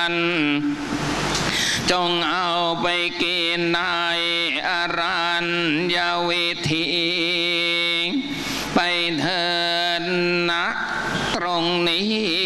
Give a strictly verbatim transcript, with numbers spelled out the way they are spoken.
นจงเอาไปกินในอรัญญวิธีไปเถิดนะตรงนี้